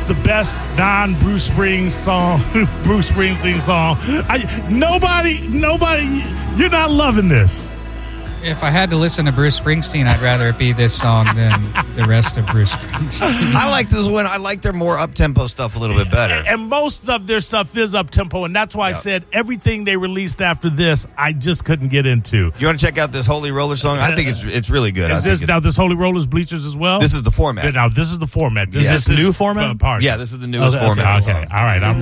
the best non-Bruce Springsteen song. Bruce Springsteen song. Nobody. You're not loving this. If I had to listen to Bruce Springsteen, I'd rather it be this song than the rest of Bruce Springsteen. I like this one. I like their more up-tempo stuff a little bit better. And most of their stuff is up-tempo, and that's why I said everything they released after this, I just couldn't get into. You want to check out this Holy Roller song? I think it's really good. Now, this Holy Rollers Bleachers as well? This is the format. Now, this is the format. Is this the new format? Party. Yeah, this is the newest format. Okay. All right.